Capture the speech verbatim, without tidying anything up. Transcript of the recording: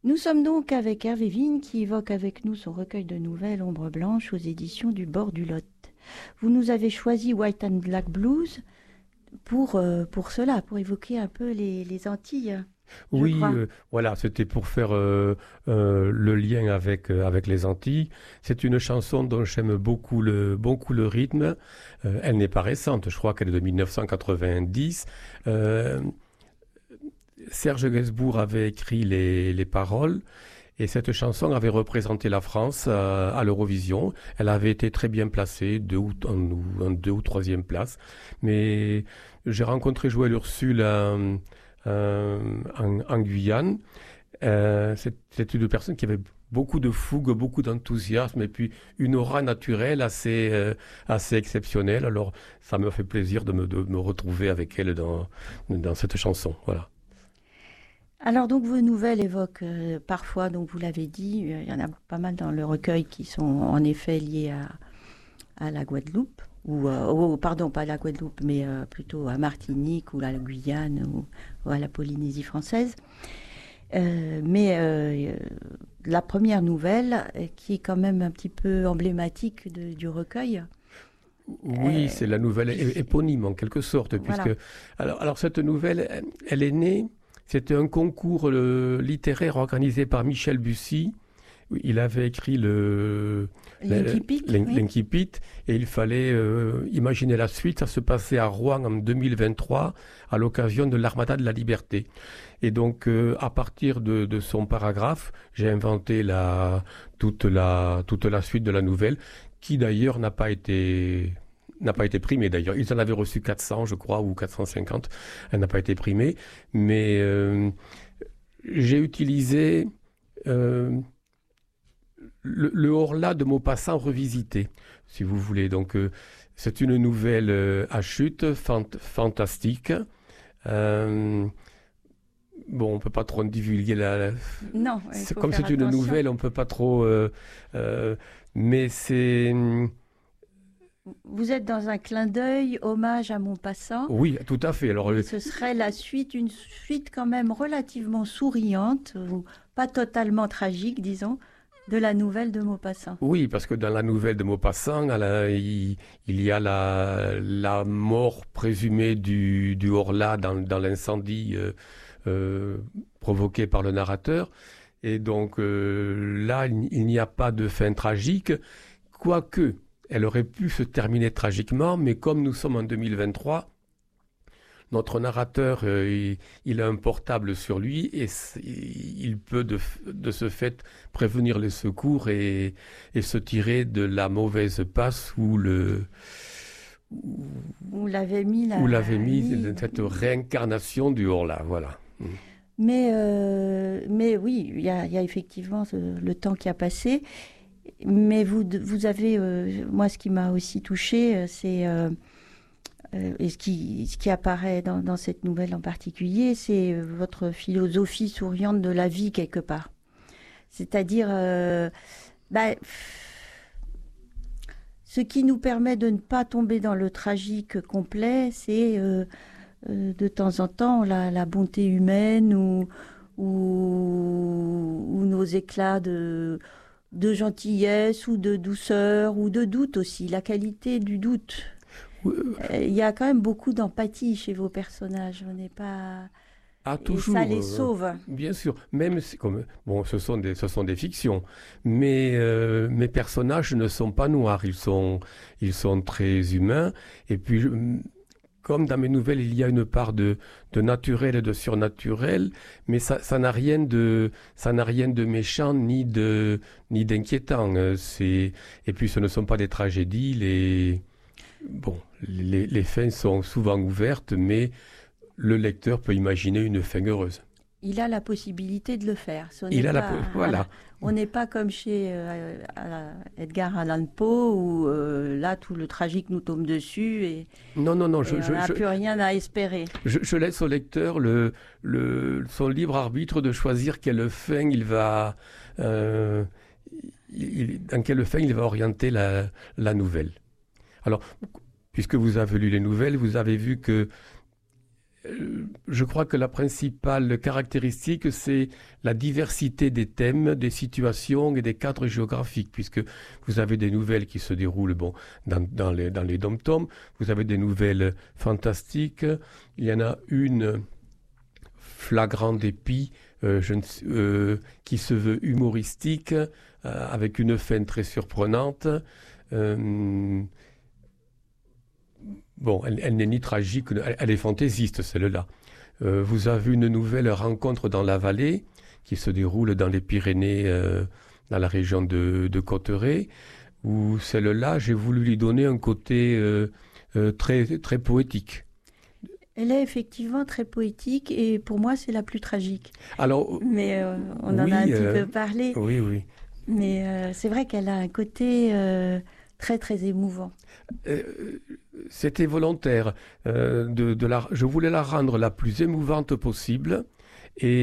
Nous sommes donc avec Hervé Vigne qui évoque avec nous son recueil de nouvelles Ombre Blanche aux éditions du Bord du Lot. Vous nous avez choisi White and Black Blues pour, euh, pour cela, pour évoquer un peu les, les Antilles, je Oui, crois. euh, voilà, c'était pour faire euh, euh, le lien avec, euh, avec les Antilles. C'est une chanson dont j'aime beaucoup le, beaucoup le rythme. Euh, elle n'est pas récente, je crois qu'elle est de mille neuf cent quatre-vingt-dix. Euh, Serge Gainsbourg avait écrit les, les paroles et cette chanson avait représenté la France à, à l'Eurovision. Elle avait été très bien placée, deux ou, en, en deux ou troisième place. Mais j'ai rencontré Joël Ursule euh, euh, en, en Guyane. Euh, c'est, c'est une personne qui avait beaucoup de fougue, beaucoup d'enthousiasme et puis une aura naturelle assez, euh, assez exceptionnelle. Alors ça me fait plaisir de me, de me retrouver avec elle dans, dans cette chanson. Voilà. Alors donc vos nouvelles évoquent euh, parfois, donc vous l'avez dit, euh, il y en a pas mal dans le recueil qui sont en effet liés à, à la Guadeloupe, ou euh, oh, pardon, pas à la Guadeloupe, mais euh, plutôt à Martinique ou à la Guyane ou, ou à la Polynésie française. Euh, mais euh, la première nouvelle, euh, qui est quand même un petit peu emblématique de- du recueil, Oui, euh, c'est la nouvelle é- éponyme en quelque sorte, puisque voilà, alors, alors cette nouvelle, elle elle est née, c'était un concours euh, littéraire organisé par Michel Bussy. Il avait écrit le le- Linky Pit, l'in- oui. l'Incipit et il fallait euh, imaginer la suite. Ça se passait à Rouen en deux mille vingt-trois à l'occasion de l'Armada de la Liberté. Et donc, euh, à partir de, de son paragraphe, j'ai inventé la, toute la, toute la suite de la nouvelle, qui d'ailleurs n'a pas été, n'a pas été primée d'ailleurs. Ils en avaient reçu quatre cents, je crois, ou quatre cent cinquante. Elle n'a pas été primée. Mais euh, j'ai utilisé euh, le, le Horla de Maupassant revisité, si vous voulez. Donc, euh, c'est une nouvelle euh, à chute, fant- fantastique. Euh, Bon, on peut pas trop divulguer la, la- Non, il c'est faut comme faire c'est une attention. nouvelle, on peut pas trop. euh, euh, mais c'est, Vous êtes dans un clin d'œil, hommage à Maupassant. oui, tout à fait. Alors, Et euh, ce serait la suite, une suite quand même relativement souriante, ou pas totalement tragique, disons, de la nouvelle de Maupassant. oui, parce que dans la nouvelle de Maupassant, à la- il, il y a la, la mort présumée du, du Horla dans, dans l'incendie euh, euh, provoqué par le narrateur. Et donc euh, là, il, il n'y a pas de fin tragique, quoique elle aurait pu se terminer tragiquement, mais comme nous sommes en deux mille vingt-trois, notre narrateur, euh, il, il a un portable sur lui et c- il peut de, f- de ce fait prévenir les secours et, et se tirer de la mauvaise passe où le où, Vous l'avez mis où là, l'avait mis mis. cette réincarnation du Horla. Voilà. Mm. Mais, euh, mais oui, il y a, il y a effectivement ce- le temps qui a passé. Mais vous, vous avez, euh, moi, ce qui m'a aussi touché, euh, c'est euh, euh, et ce qui, ce qui apparaît dans, dans cette nouvelle en particulier, c'est euh, votre philosophie souriante de la vie quelque part. C'est-à-dire, euh, bah, ce qui nous permet de ne pas tomber dans le tragique complet, c'est euh, euh, de temps en temps la, la bonté humaine ou, ou, ou nos éclats de, de gentillesse ou de douceur ou de doute aussi, la qualité du doute. Euh, Euh, Il y a quand même beaucoup d'empathie chez vos personnages, on n'est pas... Ah, Et ça toujours, les euh, sauve. bien sûr. Même si, comme, bon, ce sont des, ce sont des fictions, mais euh, mes personnages ne sont pas noirs, ils sont, ils sont très humains. Et puis, je- comme dans mes nouvelles, il y a une part de, de naturel et de surnaturel, mais ça, ça n'a rien de, ça n'a rien de méchant ni de, ni d'inquiétant. Euh, C'est, et puis, ce ne sont pas des tragédies. Les, bon, les, les fins sont souvent ouvertes, mais le lecteur peut imaginer une fin heureuse. Il a la possibilité de le faire. Ce n'est Il a la... pas, po- voilà. Voilà. On n'est pas comme chez euh, à- Edgar Allan Poe où euh, là tout le tragique nous tombe dessus et, Non, non, non, je, et on je, n'a je, plus rien à espérer. je, je laisse au lecteur le, le, son libre arbitre de choisir quelle fin il va... euh, il- dans quelle fin il va orienter la, la nouvelle. Alors, puisque vous avez lu les nouvelles, vous avez vu que euh, je crois que la principale caractéristique, c'est la diversité des thèmes, des situations et des cadres géographiques, puisque vous avez des nouvelles qui se déroulent bon, dans, dans les, dans les dom-toms, vous avez des nouvelles fantastiques, il y en a une flagrant dépit euh, je ne, euh, qui se veut humoristique, euh, avec une fin très surprenante. Euh, bon, elle, elle n'est ni tragique, elle, elle est fantaisiste, celle-là. Euh, vous avez une nouvelle rencontre dans la vallée qui se déroule dans les Pyrénées, euh, dans la région de, de Cotteret, où celle-là, j'ai voulu lui donner un côté euh, euh, très, très poétique. Elle est effectivement très poétique et pour moi, c'est la plus tragique. Alors, Mais euh, on en oui, a un euh, petit peu parlé. Oui, oui. Mais euh, c'est vrai qu'elle a un côté euh, très, très émouvant. Euh, c'était volontaire. Euh, de, de la, je voulais la rendre la plus émouvante possible. Et